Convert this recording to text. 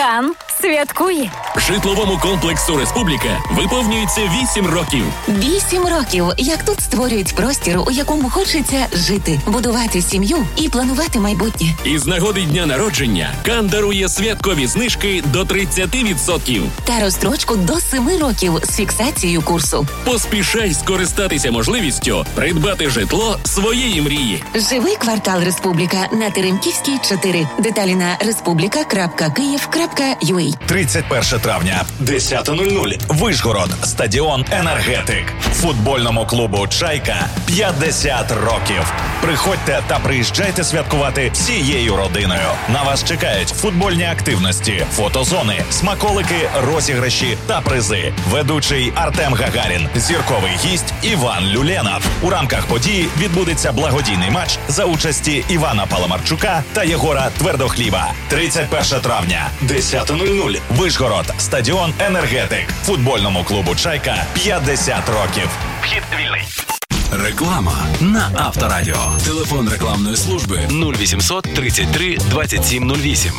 Кан святкує. Житловому комплексу «Республіка» виповнюється 8 років. 8 років, як тут створюють простір, у якому хочеться жити, будувати сім'ю і планувати майбутнє. Із нагоди дня народження Кан дарує святкові знижки до 30%. Та розстрочку до 7 років з фіксацією курсу. Поспішай скористатися можливістю придбати житло своєї мрії. Живий квартал «Республіка» на Теремківській, 4. Деталі на respublika.kyiv.ua. 31 травня, 10:00. Вишгород. Стадіон «Енергетик». Футбольному клубу «Чайка» 50 років. Приходьте та приїжджайте святкувати всією родиною. На вас чекають футбольні активності, фотозони, смаколики, розіграші та призи. Ведучий Артем Гагарін, зірковий гість Іван Люленов. У рамках події відбудеться благодійний матч за участі Івана Паламарчука та Єгора Твердохліба. 31 травня, 10:00. Вишгород. Стадіон «Енергетик». Футбольному клубу «Чайка» 50 років. Вхід вільний. Реклама на Авторадіо. Телефон рекламної служби 0800 33 2708.